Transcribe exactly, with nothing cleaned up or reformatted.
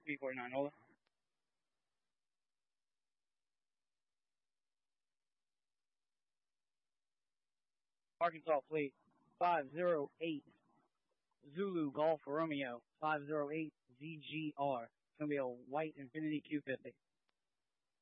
B forty-nine, hold it. Arkansas plate five zero eight Zulu Golf Romeo five zero eight Z G R. It's going to be a white Infinity Q fifty.